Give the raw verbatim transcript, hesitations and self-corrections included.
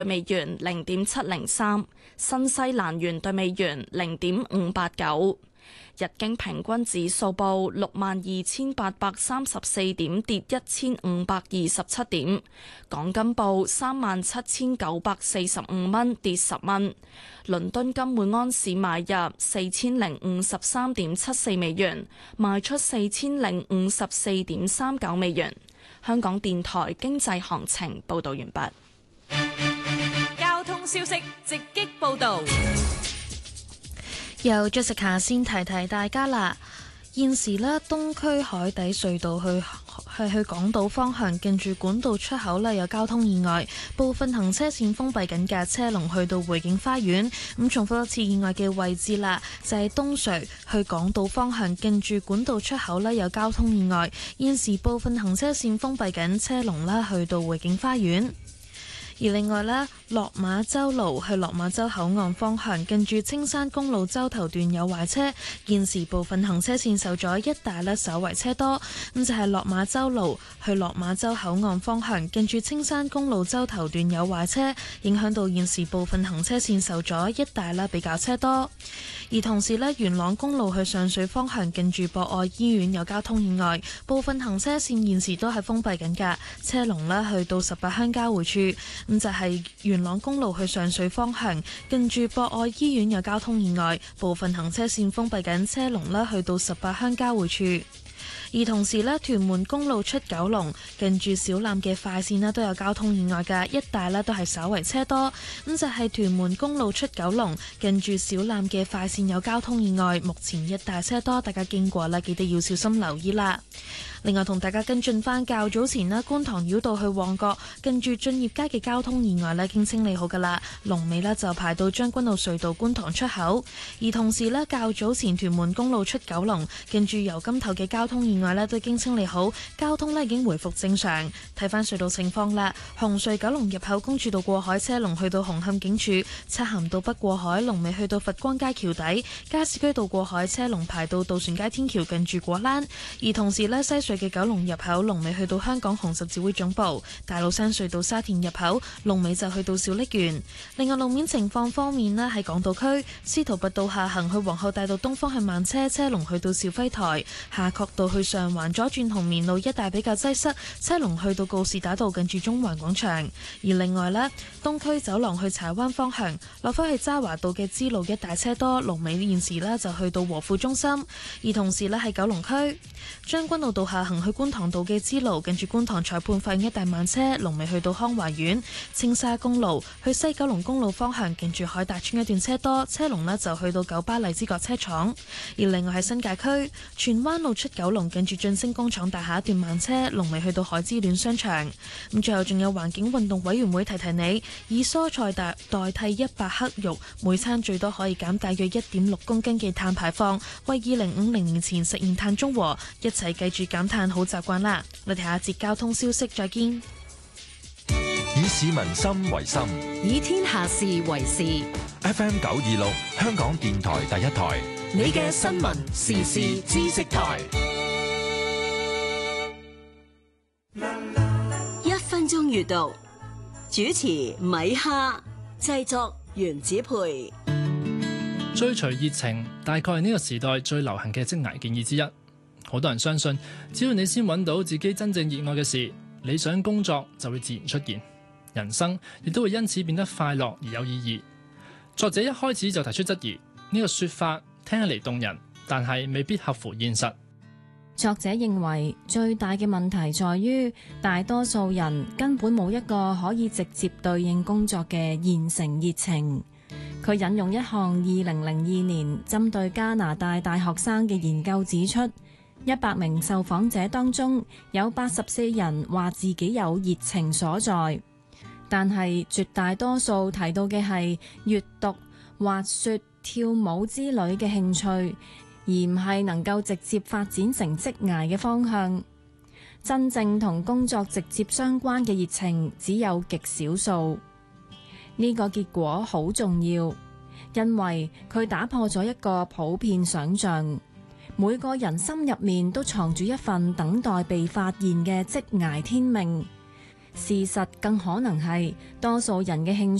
美元零點七零三，新西蘭元對美元零點五八九。日經平均指數報六萬二千八百三十四點，跌一千五百二十七點。港金報三萬七千九百四十五蚊，跌十蚊。倫敦金每安士買入四千零五十三點七四美元，賣出四千零五十四點三九美元。香港電台經濟行情報道完畢。 交通消息直擊報道。 由 Jessica 先提提大家啦。現時呢，東區海底隧道去係去港島方向，近住管道出口呢有交通意外，部分行車線封閉緊嘅車龍去到匯景花園。咁重複一次意外嘅位置啦，就係東隧去港島方向，近住管道出口呢有交通意外，現時部分行車線封閉緊，車龍啦去到匯景花園。而另外呢，落馬洲路去落馬洲口岸方向，近住青山公路洲頭段有壞車，現時部分行車線受阻，一帶呢稍為車多。咁就係落馬洲路去落馬洲口岸方向，近住青山公路洲頭段有壞車，影響到現時部分行車線受阻，一帶呢比較車多。而同時呢，元朗公路去上水方向，近住博愛醫院有交通意外，部分行車線現時都係封閉緊㗎，車龍呢去到十八鄉交匯處。咁就係元朗公路去上水方向，近住博愛醫院有交通意外，部分行車線封閉緊，車龍呢去到十八鄉交匯處。而同時呢，屯門公路出九龍，近住小欖嘅快線呢都有交通意外㗎，一帶呢都係稍為車多。咁就係屯門公路出九龍，近住小欖嘅快線有交通意外，目前一帶車多，大家經過啦，記得要小心留意啦。另外同大家跟進返較早前呢，觀塘繞道去旺角，近住駿業街嘅交通意外呢已經清理好㗎啦，龍尾呢就排到將軍澳隧道觀塘出口。而同時呢，較早前屯門公路出九龍，近住油金頭嘅交通意外呢都已經清理好，交通呢已經回復正常。睇返隧道情況啦，紅隧九龍入口公主道過海車龍去到紅磡警署，漆咸道北過海龍尾去到佛光街橋底，加士居道過海車龍排到渡船街天橋近住果欄。而同時呢，西隧嘅九龍入口龍尾去到香港紅十字會總部，大老山隧道沙田入口龍尾就去到小瀝源。另外路面情況方面呢，喺港島區司徒拔道下行去皇后大道東方向慢車，車龍去到兆輝台；夏慤道去上環左轉紅棉路一帶比較擠塞，車龍去到告士打道近住中環廣場。而另外呢，東區走廊去柴灣方向落返去渣華道嘅支路一帶車多，龍尾現時呢就去到和富中心。而同時呢，喺九龍區將軍澳道下行去觀塘道嘅支路，近住觀塘裁判法院一帶慢車，龍尾去到康華苑。青沙公路去西九龍公路方向，近住海達村一段車多，車龍呢就去到九巴荔枝角車廠。而另外喺新界區荃灣路出九龍，近住晉升工廠大廈一段慢車，龍尾去到海之戀商場。咁最後仲有環境運動委員會提提你，以蔬菜代代替一百克肉，每餐最多可以減大約一點六公斤嘅碳排放，為二零五零年前實現碳中和，一齊記住減碳好習慣啦！我哋下一節交通消息再見。 以市民心為心， 以天下事為事。 F M 九二六香港電台第一台， 你嘅新聞時事知識台。 一分鐘閱讀，主持米哈，製作原子培。 追隨熱情大概係呢個時代最流行嘅職涯建議之一。好多人相信，只要你先揾到自己真正熱愛嘅事，理想工作就會自然出現，人生亦都會因此變得快樂而有意義。作者一開始就提出質疑，呢個說法聽起嚟動人，但係未必合乎現實。 作者認為最大嘅問題在於，大多數人根本冇一個可以直接對應工作嘅現成熱情。佢引用一項二零零二年針對加拿大大學生嘅研究指出，一百名受訪者當中有八十四人話自己有熱情所在，但係絕大多數提到嘅係閱讀、滑雪、跳舞之類嘅興趣，而唔係能夠直接發展成職涯嘅方向。真正同工作直接相關嘅熱情只有極少數。呢個結果好重要，因為佢打破咗一個普遍想像，每個人心入面都藏住一份等待被發現嘅職涯天命。 事實更可能係多數人嘅興